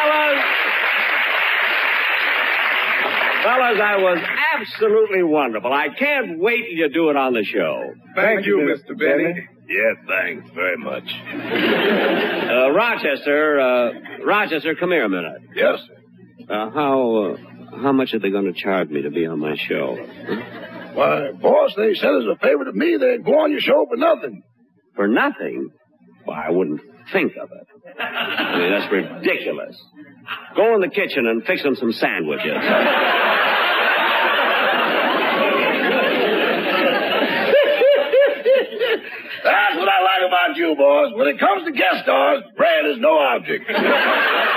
Fellas, that was absolutely wonderful. I can't wait till you do it on the show. Thank you, Mr. Benny. Yeah, thanks very much. Rochester, come here a minute. Yes, sir. How much are they going to charge me to be on my show? Why, boss, they said as a favor to me they'd go on your show for nothing. For nothing? Why, I wouldn't think of it. I mean, that's ridiculous. Go in the kitchen and fix them some sandwiches. That's what I like about you, boss. When it comes to guest stars, bread is no object.